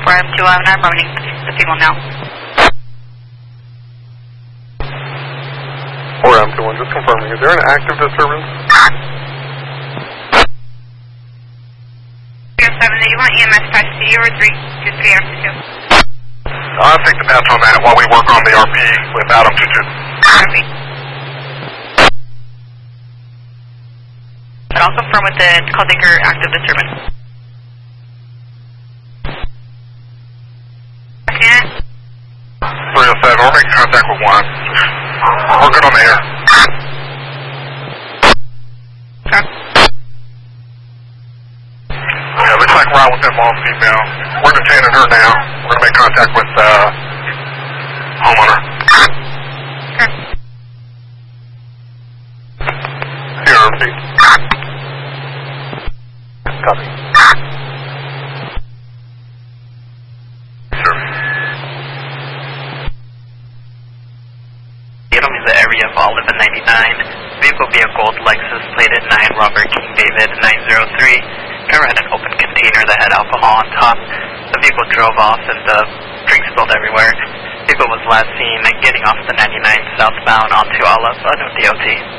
4M211, I'm running the people now. 4M21, just confirming, is there an active disturbance? 307, do you want EMS patch to you or 323 RC2? I'll take the pass on that while we work on the RP with Adam 22. Copy. But I'll confirm with the call taker active disturbance. Okay. 307, we're making contact with 1. We're good on the air. Okay. Yeah, looks like we're out with that mom female. We're detaining her now. We're going to make contact with homeowner. Okay. Here, repeat. Copy. Sure. Item is the area of Olive and 99. Vehicle be a gold Lexus plated 9 Robert King David 903. Car had an open container that had alcohol on top. The vehicle drove off and the drink spilled everywhere. Vehicle was last seen getting off the 99 southbound onto Olive, no DOT.